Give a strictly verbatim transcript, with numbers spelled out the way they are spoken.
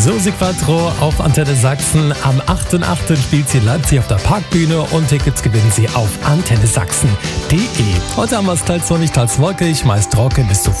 Susi Quattro auf Antenne Sachsen. Am achten achten spielt sie in Leipzig auf der Parkbühne und Tickets gewinnen Sie auf antenne sachsen punkt de. Heute haben wir es teils sonnig, teils wolkig, meist trocken bis zu